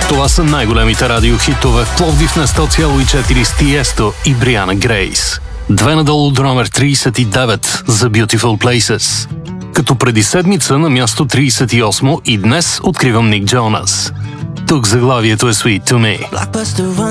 Това са най-големите радиохитове в Пловдив на 100,4 с Тиесто и Бриана Грейс. 2 надолу до номер 39 за Beautiful Places. Като преди седмица на място 38 и днес откривам Ник Джонас. Тук заглавието е Sweet to Me.